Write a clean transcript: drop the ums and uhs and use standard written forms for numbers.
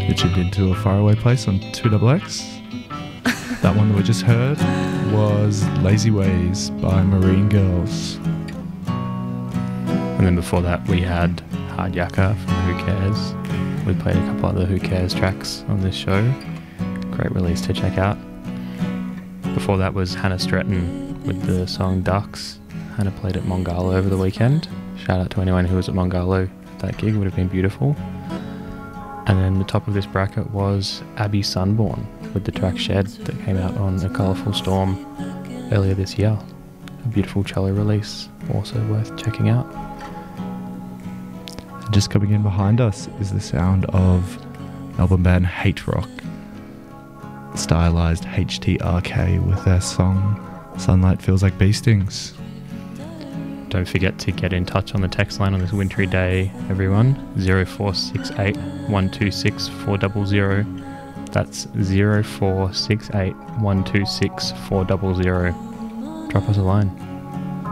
Richard into a faraway place on 2XX. That one that we just heard was Lazy Ways by Marine Girls. And then before that we had Hard Yakka from Who Cares. We played a couple other Who Cares tracks on this show. Great release to check out. Before that was Hannah Stretton with the song Ducks. Hannah played at Mongalo over the weekend. Shout out to anyone who was at Mongalo. That gig would have been beautiful. And then the top of this bracket was Abby Sunborn with the track Shed that came out on A Colourful Storm earlier this year. A beautiful cello release, also worth checking out. Just coming in behind us is the sound of Melbourne band Hate Rock, stylized HTRK, with their song Sunlight Feels Like Bee Stings. Don't forget to get in touch on the text line on this wintry day, everyone. 0468 126 400. That's 0468 126 400. Drop us a line.